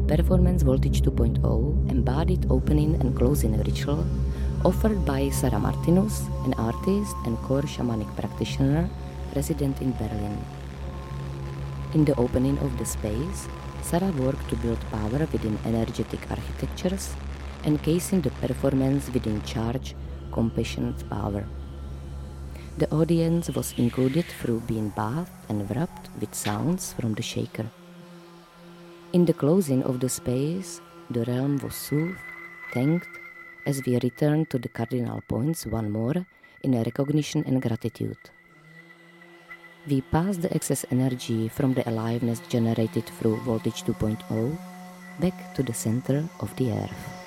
performance Voltage 2.0 embodied opening and closing ritual offered by Sarah Martinus, an artist and core shamanic practitioner resident in Berlin. In the opening of the space, Sarah worked to build power within energetic architectures, encasing the performance within charged, compassionate power. The audience was included through being bathed and wrapped with sounds from the shaker. In the closing of the space, the realm was soothed, thanked, as we returned to the cardinal points one more in recognition and gratitude. We passed the excess energy from the aliveness generated through Voltage 2.0 back to the center of the earth.